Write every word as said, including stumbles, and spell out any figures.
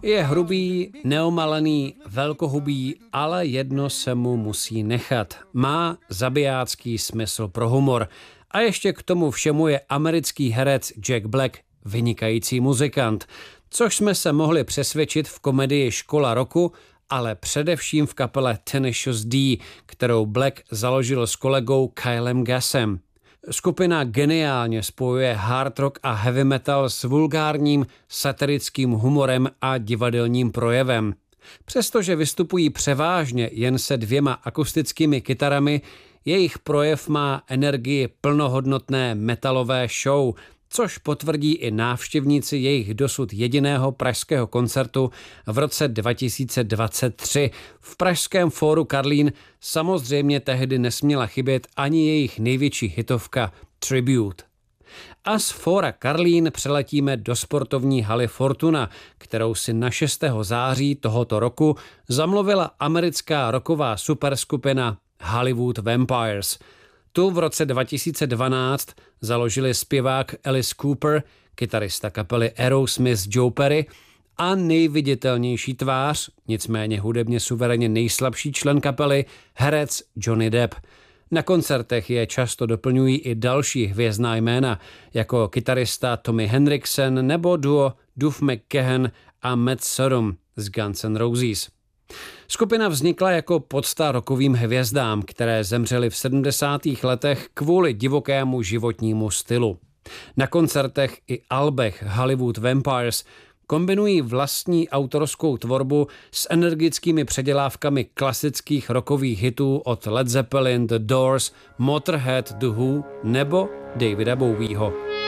Je hrubý, neomalený, velkohubý, ale jedno se mu musí nechat. Má zabijácký smysl pro humor. A ještě k tomu všemu je americký herec Jack Black vynikající muzikant, což jsme se mohli přesvědčit v komedii Škola roku, ale především v kapele Tenacious D, kterou Black založil s kolegou Kylem Gassem. Skupina geniálně spojuje hard rock a heavy metal s vulgárním satirickým humorem a divadelním projevem. Přestože vystupují převážně jen se dvěma akustickými kytarami, jejich projev má energii plnohodnotné metalové show, což potvrdí i návštěvníci jejich dosud jediného pražského koncertu v roce dva tisíce dvacet tři. V pražském fóru Karlín samozřejmě tehdy nesměla chybět ani jejich největší hitovka Tribute. A z fóra Karlín přeletíme do sportovní haly Fortuna, kterou si na šestého září tohoto roku zamluvila americká rocková superskupina Hollywood Vampires. Tu v roce dva tisíce dvanáct založili zpěvák Alice Cooper, kytarista kapely Aerosmith Joe Perry a nejviditelnější tvář, nicméně hudebně suverénně nejslabší člen kapely, herec Johnny Depp. Na koncertech je často doplňují i další hvězdná jména, jako kytarista Tommy Henriksen nebo duo Duff McKagan a Matt Sorum z Guns N' Roses. Skupina vznikla jako podsta rockovým hvězdám, které zemřely v sedmdesátých letech kvůli divokému životnímu stylu. Na koncertech i albech Hollywood Vampires kombinují vlastní autorskou tvorbu s energickými předělávkami klasických rockových hitů od Led Zeppelin, The Doors, Motorhead, The Who nebo Davida Bowieho.